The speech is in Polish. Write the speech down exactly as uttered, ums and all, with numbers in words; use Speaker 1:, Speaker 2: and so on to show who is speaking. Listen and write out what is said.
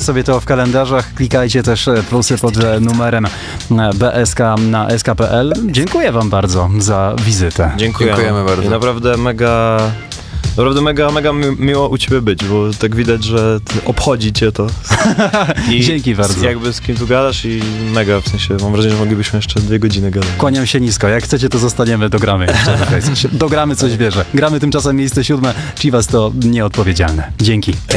Speaker 1: sobie to w kalendarzach, klikajcie też plusy pod numerem B S K na S K kropka P L. Dziękuję wam bardzo za wizytę.
Speaker 2: Dziękujemy,
Speaker 3: Dziękujemy bardzo.
Speaker 2: I naprawdę mega... Naprawdę mega, mega mi- miło u ciebie być, bo tak widać, że ty- obchodzi cię to. I
Speaker 1: Dzięki bardzo.
Speaker 2: Jakby z kim tu gadasz i mega, w sensie mam wrażenie, że moglibyśmy jeszcze dwie godziny gadać.
Speaker 1: Kłaniam się nisko. Jak chcecie, to zostaniemy, dogramy jeszcze. Dogramy coś, wierzę. Gramy tymczasem miejsce siódme. Chivas to nieodpowiedzialne. Dzięki.